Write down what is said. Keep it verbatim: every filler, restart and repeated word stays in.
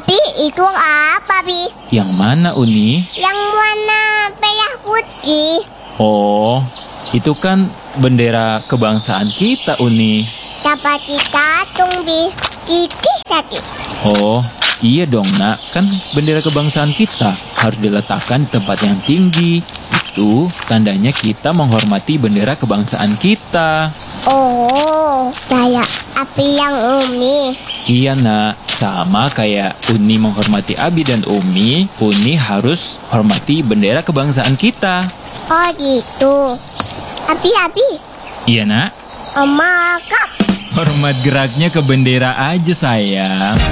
Bi, itu apa, Bi? Yang mana, Uni? Yang warna merah putih. Oh, itu kan bendera kebangsaan kita, Uni. Dapat ditatung, Bi. Gigi sakit. Oh, iya dong, Nak. Kan bendera kebangsaan kita harus diletakkan di tempat yang tinggi. Itu tandanya kita menghormati bendera kebangsaan kita. Oh, kayak api yang Umi. Iya, Nak. Sama kayak Uni menghormati Abi dan Umi, Uni harus hormati bendera kebangsaan kita. Oh, gitu. Abi, Abi. Iya, Nak. Oma, Kak. Hormat geraknya ke bendera aja, sayang.